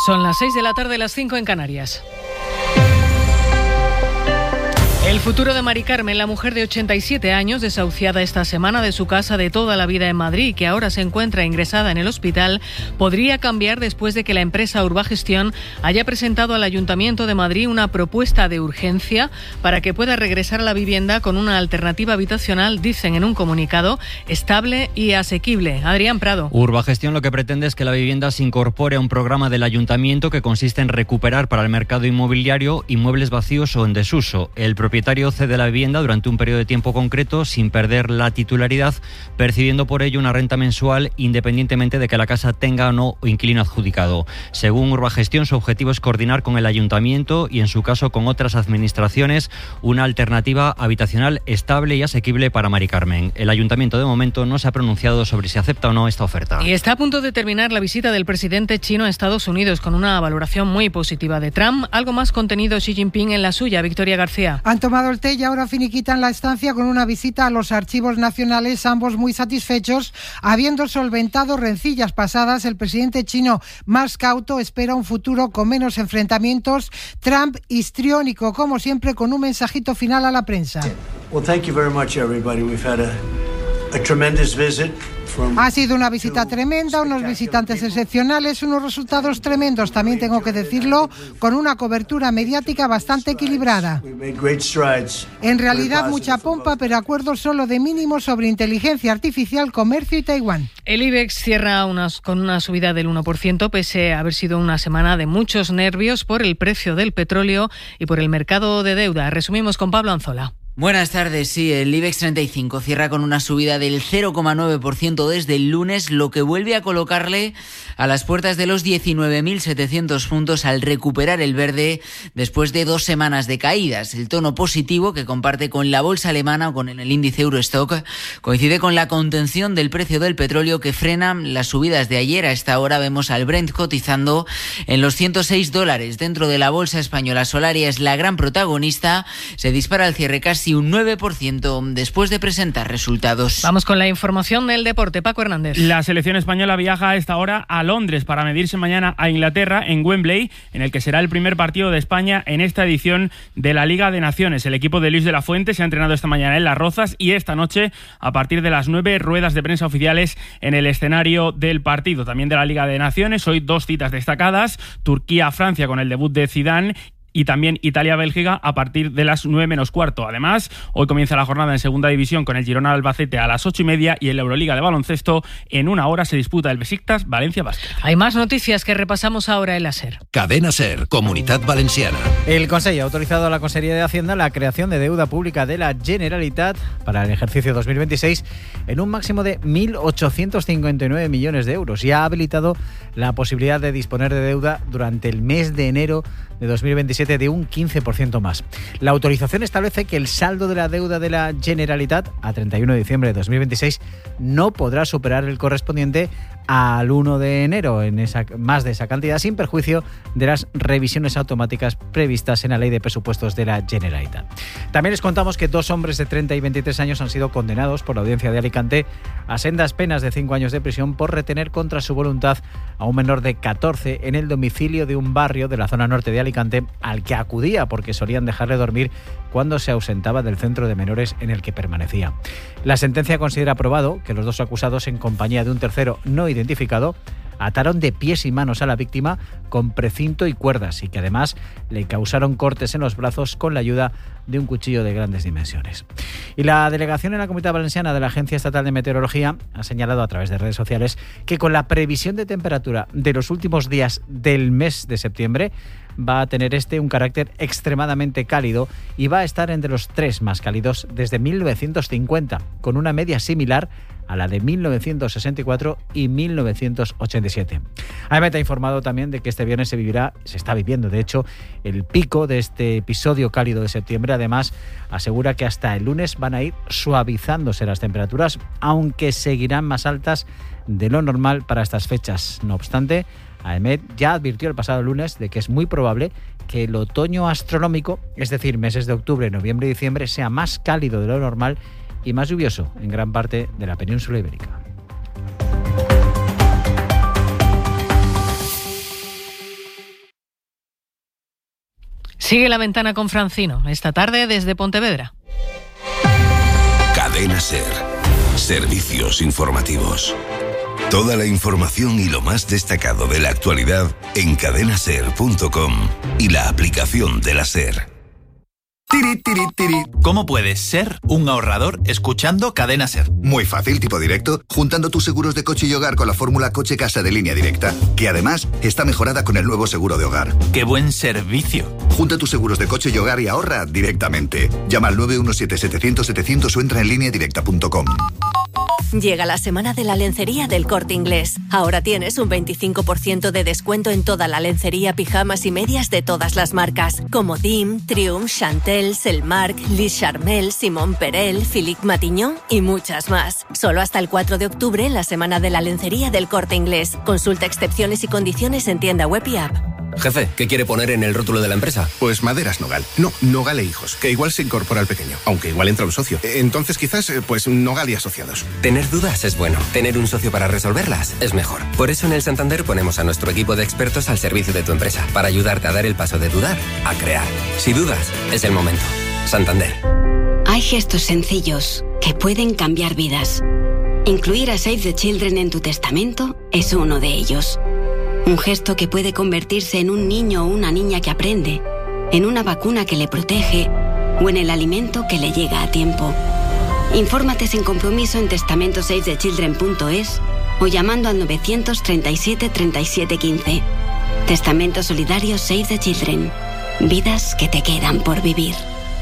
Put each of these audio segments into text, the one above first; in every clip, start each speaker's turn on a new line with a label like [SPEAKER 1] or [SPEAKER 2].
[SPEAKER 1] Son las 6 de la tarde, las 5 en Canarias. El futuro de Mari Carmen, la mujer de 87 años, desahuciada esta semana de su casa de toda la vida en Madrid, que ahora se encuentra ingresada en el hospital, podría cambiar después de que la empresa Urbagestión haya presentado al Ayuntamiento de Madrid una propuesta de urgencia para que pueda regresar a la vivienda con una alternativa habitacional, dicen en un comunicado, estable y asequible. Adrián Prado.
[SPEAKER 2] Urbagestión lo que pretende es que la vivienda se incorpore a un programa del Ayuntamiento que consiste en recuperar para el mercado inmobiliario inmuebles vacíos o en desuso. El propietario cede la vivienda durante un periodo de tiempo concreto sin perder la titularidad, percibiendo por ello una renta mensual independientemente de que la casa tenga o no inquilino adjudicado. Según Urbagestión, su objetivo es coordinar con el Ayuntamiento y en su caso con otras administraciones una alternativa habitacional estable y asequible para Mari Carmen. El Ayuntamiento de momento no se ha pronunciado sobre si acepta o no esta oferta.
[SPEAKER 1] Y está a punto de terminar la visita del presidente chino a Estados Unidos con una valoración muy positiva de Trump. Algo más contenido Xi Jinping en la suya. Victoria García.
[SPEAKER 3] Han tomado el té y ahora finiquitan la estancia con una visita a los archivos nacionales, ambos muy satisfechos. Habiendo solventado rencillas pasadas, el presidente chino más cauto espera un futuro con menos enfrentamientos. Trump histriónico, como siempre, con un mensajito final a la prensa.
[SPEAKER 4] Well, thank you very much, everybody. We've had a tremendous visit.
[SPEAKER 3] Ha sido una visita tremenda, unos visitantes excepcionales, unos resultados tremendos, también tengo que decirlo, con una cobertura mediática bastante equilibrada. En realidad mucha pompa, pero acuerdos solo de mínimos sobre inteligencia artificial, comercio y Taiwán.
[SPEAKER 1] El IBEX cierra con una subida del 1%, pese a haber sido una semana de muchos nervios por el precio del petróleo y por el mercado de deuda. Resumimos con Pablo Anzola.
[SPEAKER 5] Buenas tardes, sí, el IBEX 35 cierra con una subida del 0,9% desde el lunes, lo que vuelve a colocarle a las puertas de los 19.700 puntos al recuperar el verde después de 2 semanas de caídas. El tono positivo que comparte con la bolsa alemana o con el índice Eurostock coincide con la contención del precio del petróleo que frena las subidas de ayer. A esta hora vemos al Brent cotizando en los $106. Dentro de la bolsa española, Solaria es la gran protagonista, se dispara al cierre casi un 9% después de presentar resultados.
[SPEAKER 1] Vamos con la información del deporte. Paco Hernández.
[SPEAKER 6] La selección española viaja a esta hora a Londres para medirse mañana a Inglaterra en Wembley, en el que será el primer partido de España en esta edición de la Liga de Naciones. El equipo de Luis de la Fuente se ha entrenado esta mañana en Las Rozas y esta noche, a partir de las 9, ruedas de prensa oficiales en el escenario del partido. También de la Liga de Naciones, hoy 2 citas destacadas: Turquía-Francia con el debut de Zidane y también Italia-Bélgica a partir de las 9 menos cuarto. Además, hoy comienza la jornada en segunda división con el Girona-Albacete a las 8:30 y en la Euroliga de baloncesto en 1 hora se disputa el Besiktas Valencia Basket.
[SPEAKER 1] Hay más noticias que repasamos ahora en la SER.
[SPEAKER 7] Cadena SER, Comunitat Valenciana.
[SPEAKER 8] El Consejo ha autorizado a la Consellería de Hacienda la creación de deuda pública de la Generalitat para el ejercicio 2026 en un máximo de 1.859 millones de euros y ha habilitado la posibilidad de disponer de deuda durante el mes de enero de 2027 de un 15% más. La autorización establece que el saldo de la deuda de la Generalitat a 31 de diciembre de 2026 no podrá superar el correspondiente al 1 de enero en más de esa cantidad, sin perjuicio de las revisiones automáticas previstas en la Ley de Presupuestos de la Generalitat. También les contamos que 2 hombres de 30 y 23 años han sido condenados por la Audiencia de Alicante a sendas penas de 5 años de prisión por retener contra su voluntad a un menor de 14 en el domicilio de un barrio de la zona norte de Alicante al que acudía porque solían dejarle dormir cuando se ausentaba del centro de menores en el que permanecía. La sentencia considera probado que los 2 acusados, en compañía de un tercero no identificado, ataron de pies y manos a la víctima con precinto y cuerdas y que además le causaron cortes en los brazos con la ayuda de un cuchillo de grandes dimensiones. Y la delegación en la Comunidad Valenciana de la Agencia Estatal de Meteorología ha señalado a través de redes sociales que con la previsión de temperatura de los últimos días del mes de septiembre va a tener un carácter extremadamente cálido y va a estar entre los 3 más cálidos desde 1950, con una media similar a la de 1964 y 1987. AEMET ha informado también de que este viernes se está viviendo, de hecho, el pico de este episodio cálido de septiembre. Además, asegura que hasta el lunes van a ir suavizándose las temperaturas, aunque seguirán más altas de lo normal para estas fechas. No obstante, AEMET ya advirtió el pasado lunes de que es muy probable que el otoño astronómico, es decir, meses de octubre, noviembre y diciembre, sea más cálido de lo normal y más lluvioso en gran parte de la península ibérica.
[SPEAKER 1] Sigue La Ventana con Francino, esta tarde desde Pontevedra.
[SPEAKER 7] Cadena SER. Servicios informativos. Toda la información y lo más destacado de la actualidad en cadenaser.com y la aplicación de la SER.
[SPEAKER 9] Tiri, tiri, tiri. ¿Cómo puedes ser un ahorrador escuchando Cadena SER?
[SPEAKER 10] Muy fácil, tipo directo, juntando tus seguros de coche y hogar con la fórmula coche-casa de Línea Directa, que además está mejorada con el nuevo seguro de hogar.
[SPEAKER 9] ¡Qué buen servicio!
[SPEAKER 10] Junta tus seguros de coche y hogar y ahorra directamente. Llama al 917-700-700 o entra en lineadirecta.com.
[SPEAKER 11] Llega la semana de la lencería del Corte Inglés. Ahora tienes un 25% de descuento en toda la lencería, pijamas y medias de todas las marcas, como Dim, Triumph, Chantel, Selmark, Lis Charmel, Simon Perel, Philippe Matignon y muchas más. Solo hasta el 4 de octubre en la semana de la lencería del Corte Inglés. Consulta excepciones y condiciones en tienda web y app.
[SPEAKER 12] Jefe, ¿qué quiere poner en el rótulo de la empresa?
[SPEAKER 13] Pues Maderas Nogal. No, Nogal e Hijos, que igual se incorpora al pequeño, aunque igual entra un socio. Entonces quizás, pues Nogal y Asociados.
[SPEAKER 12] Tener dudas es bueno. Tener un socio para resolverlas es mejor. Por eso en el Santander ponemos a nuestro equipo de expertos al servicio de tu empresa, para ayudarte a dar el paso de dudar a crear. Si dudas, es el momento. Santander.
[SPEAKER 14] Hay gestos sencillos que pueden cambiar vidas. Incluir a Save the Children en tu testamento es uno de ellos. Un gesto que puede convertirse en un niño o una niña que aprende, en una vacuna que le protege o en el alimento que le llega a tiempo. Infórmate sin compromiso en testamentosavethechildren.es o llamando al 937 37 15. Testamento solidario Save the Children. Vidas que te quedan por vivir.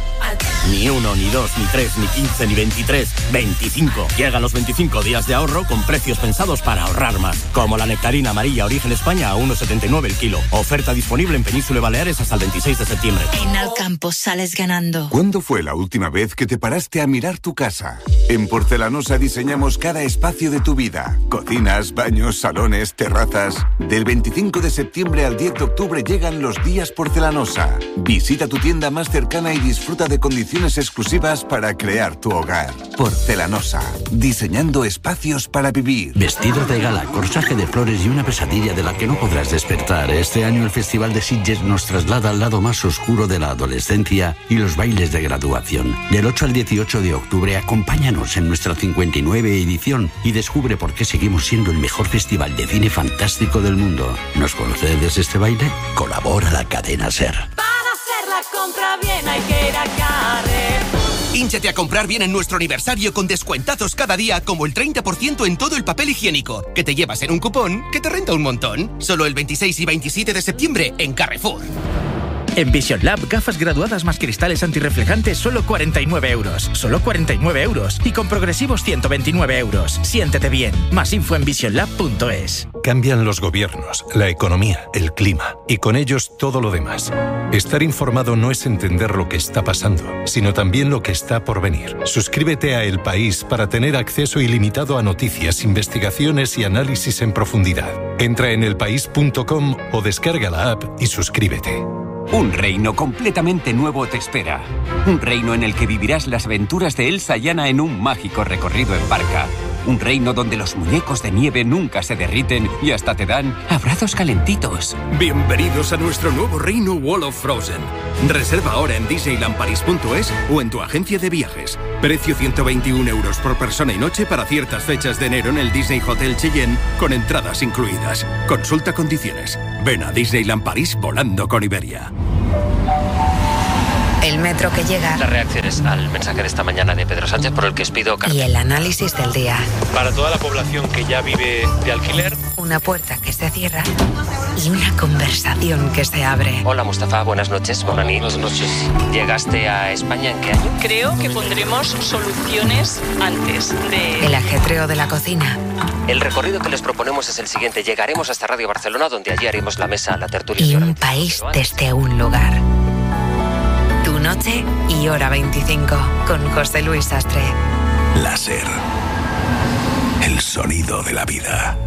[SPEAKER 15] Ni 1, ni 2, ni 3, ni 15, ni 23, 25. Llegan los 25 días de ahorro con precios pensados para ahorrar más. Como la nectarina amarilla Origen España a 1,79 el kilo. Oferta disponible en Península y Baleares hasta el 26 de septiembre.
[SPEAKER 16] En Alcampo sales ganando.
[SPEAKER 17] ¿Cuándo fue la última vez que te paraste a mirar tu casa? En Porcelanosa diseñamos cada espacio de tu vida. Cocinas, baños, salones, terrazas. Del 25 de septiembre al 10 de octubre llegan los días Porcelanosa. Visita tu tienda más cercana y disfruta de condiciones exclusivas para crear tu hogar. Porcelanosa, diseñando espacios para vivir.
[SPEAKER 18] Vestido de gala, corsaje de flores y una pesadilla de la que no podrás despertar. Este año el Festival de Sitges nos traslada al lado más oscuro de la adolescencia y los bailes de graduación. Del 8 al 18 de octubre, acompáñanos en nuestra 59 edición y descubre por qué seguimos siendo el mejor festival de cine fantástico del mundo. ¿Nos concedes este baile? Colabora la cadena SER.
[SPEAKER 16] La compra bien hay que ir a Carrefour.
[SPEAKER 19] Hínchate a comprar bien en nuestro aniversario con descuentazos cada día, como el 30% en todo el papel higiénico, que te llevas en un cupón que te renta un montón. Solo el 26 y 27 de septiembre en Carrefour.
[SPEAKER 20] En Vision Lab, gafas graduadas más cristales antirreflejantes, solo 49 euros. Solo 49 euros. Y con progresivos 129 euros. Siéntete bien. Más info en visionlab.es.
[SPEAKER 21] Cambian los gobiernos, la economía, el clima y con ellos todo lo demás. Estar informado no es entender lo que está pasando, sino también lo que está por venir. Suscríbete a El País para tener acceso ilimitado a noticias, investigaciones y análisis en profundidad. Entra en elpaís.com o descarga la app y suscríbete.
[SPEAKER 22] Un reino completamente nuevo te espera. Un reino en el que vivirás las aventuras de Elsa y Anna en un mágico recorrido en barca. Un reino donde los muñecos de nieve nunca se derriten y hasta te dan abrazos calentitos.
[SPEAKER 23] Bienvenidos a nuestro nuevo reino Wall of Frozen. Reserva ahora en disneylandparis.es o en tu agencia de viajes. Precio 121 euros por persona y noche para ciertas fechas de enero en el Disney Hotel Cheyenne con entradas incluidas. Consulta condiciones. Ven a Disneyland París volando con Iberia.
[SPEAKER 24] El metro que llega.
[SPEAKER 25] Las reacciones al mensaje de esta mañana de Pedro Sánchez por el que os pido carta.
[SPEAKER 24] Y el análisis del día.
[SPEAKER 26] Para toda la población que ya vive de alquiler.
[SPEAKER 24] Una puerta que se cierra y una conversación que se abre.
[SPEAKER 25] Hola Mustafa, buenas noches. Buenas noches. ¿Llegaste a España en qué año?
[SPEAKER 27] Creo que pondremos soluciones antes de...
[SPEAKER 24] El ajetreo de la cocina.
[SPEAKER 25] El recorrido que les proponemos es el siguiente. Llegaremos hasta Radio Barcelona, donde allí haremos la mesa, la tertulia.
[SPEAKER 24] Y un país desde un lugar. Tu noche y hora 25 con José Luis Sastre.
[SPEAKER 7] La SER. El sonido de la vida.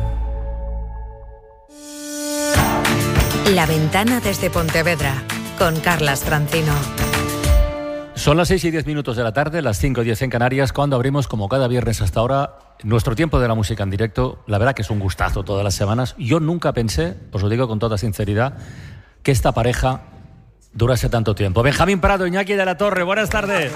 [SPEAKER 24] La ventana desde Pontevedra con Carlas Francino.
[SPEAKER 28] Son las 6:10 de la tarde, las 5:10 en Canarias, cuando abrimos, como cada viernes hasta ahora, nuestro tiempo de la música en directo. La verdad que es un gustazo todas las semanas. Yo nunca pensé, os lo digo con toda sinceridad, que esta pareja durase tanto tiempo. Benjamín Prado, Iñaki de la Torre, buenas tardes.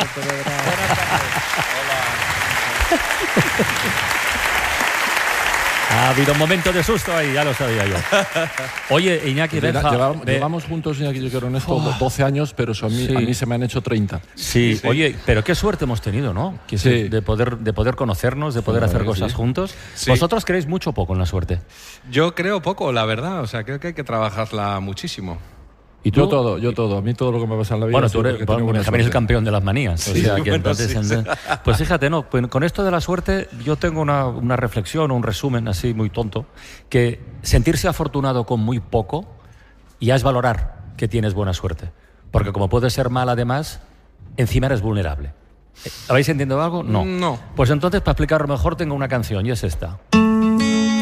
[SPEAKER 28] Ha habido un momento de susto ahí, ya lo sabía yo. Oye, Iñaki,
[SPEAKER 1] llevamos juntos, Iñaki, yo creo, en esto 12 años, pero a mí se me han hecho 30.
[SPEAKER 28] Sí, oye, pero qué suerte hemos tenido, ¿no? De poder conocernos, de poder hacer cosas juntos.
[SPEAKER 2] Sí.
[SPEAKER 28] ¿Vosotros creéis mucho o poco en la suerte?
[SPEAKER 2] Yo creo poco, la verdad. O sea, creo que hay que trabajarla muchísimo.
[SPEAKER 1] ¿Y tú? Yo todo. A mí todo lo que me pasa en la vida...
[SPEAKER 28] Bueno, tú eres el campeón de las manías.
[SPEAKER 2] Sí,
[SPEAKER 28] o sea, que
[SPEAKER 2] bueno,
[SPEAKER 28] entonces,
[SPEAKER 2] sí.
[SPEAKER 28] Pues fíjate, no, con esto de la suerte yo tengo una reflexión, un resumen así muy tonto, que sentirse afortunado con muy poco ya es valorar que tienes buena suerte. Porque como puede ser mal además, encima eres vulnerable. ¿Habéis entendido algo? No.
[SPEAKER 2] No.
[SPEAKER 28] Pues entonces, para explicarlo mejor, tengo una canción y es esta.